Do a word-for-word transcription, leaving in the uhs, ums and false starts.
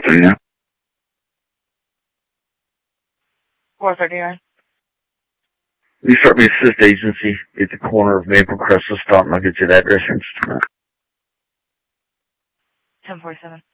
thirty-nine. four thirty-nine. You start me assist agency at the corner of Maple Crest and Stop, and I'll get you that address. ten forty-seven.